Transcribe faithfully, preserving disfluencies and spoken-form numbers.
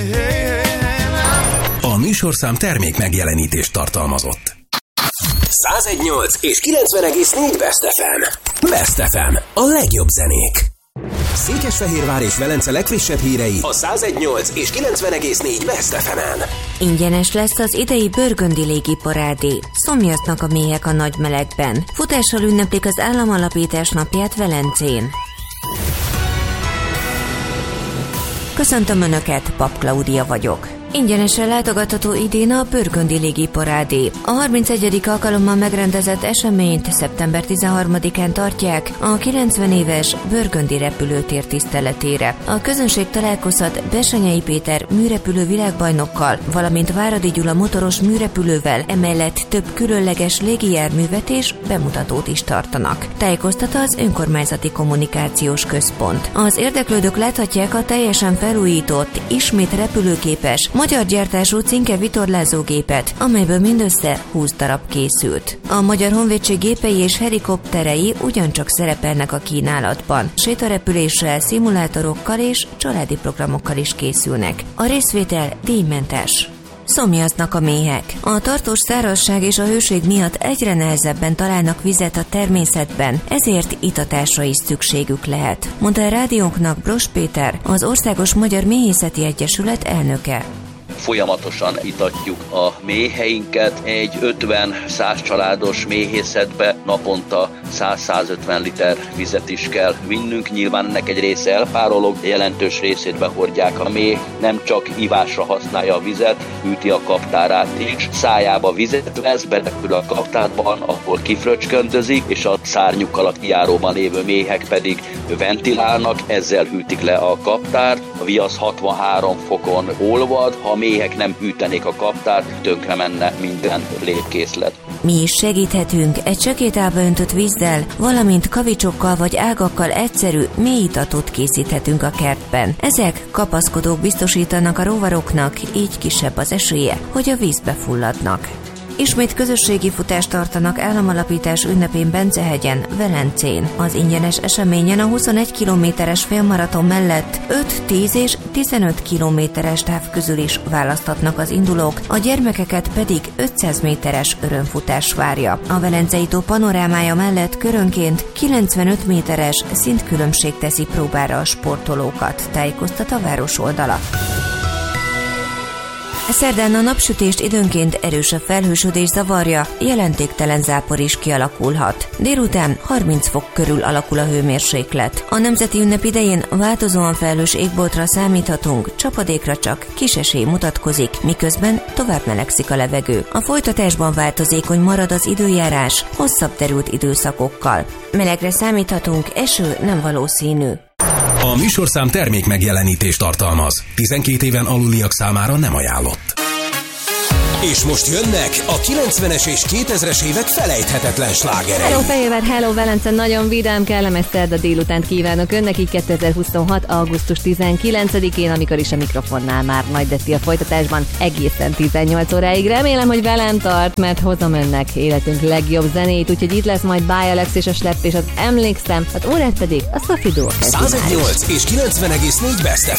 A műsorszám termék megjelenítést tartalmazott. száz egynyolc és kilencven egész négy Best ef em. Best ef em, a legjobb zenék. Székesfehérvár és Velence legfrissebb hírei a száz egynyolc és kilencven egész négy Best ef emen. Ingyenes lesz az idei Burgundy légiparádé. Szomjaznak a méhek a nagy melegben. Futással ünneplik az államalapítás napját Velencén. Köszöntöm Önöket, Pap Klaudia vagyok. Ingyenesen látogatható idén a Burgundy légiparádé. A harmincegyedik alkalommal megrendezett eseményt szeptember tizenharmadikán tartják a kilencven éves Burgundy repülőtér tiszteletére. A közönség találkozhat Bessenyei Péter műrepülő világbajnokkal, valamint Váradi Gyula motoros műrepülővel, emellett több különleges légijárművet és bemutatót is tartanak. Tájékoztat az Önkormányzati Kommunikációs Központ. Az érdeklődők láthatják a teljesen felújított, ismét repülőképes, magyar gyártású Cinke vitorlázógépet, amelyből mindössze húsz darab készült. A Magyar Honvédség gépei és helikopterei ugyancsak szerepelnek a kínálatban. Sétarepüléssel, szimulátorokkal és családi programokkal is készülnek. A részvétel díjmentes. Szomjaznak a méhek. A tartós szárazság és a hőség miatt egyre nehezebben találnak vizet a természetben, ezért itatásra is szükségük lehet, mondta a rádiónknak Bros Péter, az Országos Magyar Méhészeti Egyesület elnöke. Folyamatosan itatjuk a méheinket. Egy ötven-száz családos méhészetbe naponta száz-százötven liter vizet is kell vinnünk. Nyilván ennek egy része elpárolog, jelentős részét behordják. A méh nem csak ivásra használja a vizet, üti a kaptárát is. Szájába vizet vesz, berepül a kaptárban, ahol kifröcsköndözik, és a szárnyukkal a kijáróban lévő méhek pedig ventilálnak, ezzel hűtik le a kaptárt. A viasz hatvanhárom fokon olvad, ha a méhek nem hűtenék a kaptárt, tönkre menne minden lépkészlet. Mi is segíthetünk egy sötétába öntött vízzel, valamint kavicsokkal vagy ágakkal egyszerű mélyitatót készíthetünk a kertben. Ezek kapaszkodók biztosítanak a rovaroknak, így kisebb az esélye, hogy a vízbe fulladnak. Ismét közösségi futást tartanak államalapítás ünnepén Bencehegyen, Velencén. Az ingyenes eseményen a huszonegy kilométeres félmaraton mellett öt, tíz és tizenöt kilométeres táv közül is választhatnak az indulók, a gyermekeket pedig ötszáz méteres örömfutás várja. A Velencei tó panorámája mellett körönként kilencvenöt méteres szintkülönbség teszi próbára a sportolókat, tájékoztat a város oldala. Szerdán a napsütést időnként erősebb felhősödés zavarja, jelentéktelen zápor is kialakulhat. Délután harminc fok körül alakul a hőmérséklet. A nemzeti ünnep idején változóan felhős égboltra számíthatunk, csapadékra csak kis esély mutatkozik, miközben tovább melegszik a levegő. A folytatásban változékony marad az időjárás, hosszabb derült időszakokkal. Melegre számíthatunk, eső nem valószínű. A műsorszám termék megjelenítést tartalmaz. tizenkét éven aluliak számára nem ajánlott. És most jönnek a kilencvenes és kétezres évek felejthetetlen slágerei. Hello Fehérvár, hello Velence, nagyon vidám, kellemes szerda délutánt kívánok önnek, így kétezer-huszonhat. augusztus tizenkilencedikén, amikor is a mikrofonnál már Nagy Deci a folytatásban egészen tizennyolc óráig. Remélem, hogy velem tart, mert hozom önnek életünk legjobb zenét, úgyhogy itt lesz majd Báj Alex és a Slepp és az Emlékszem, az órát pedig a Sophie Duo. száz egynyolc és kilencven egész négy Best ef